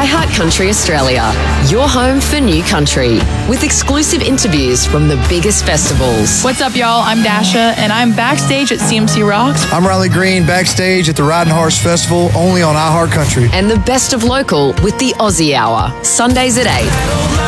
iHeartCountry Australia, your home for new country, with exclusive interviews from the biggest festivals. What's up, y'all? I'm Dasha, and I'm backstage at CMC Rocks. I'm Riley Green, backstage at the Riding Horse Festival, only on iHeartCountry. And the best of local with the Aussie Hour, Sundays at 8.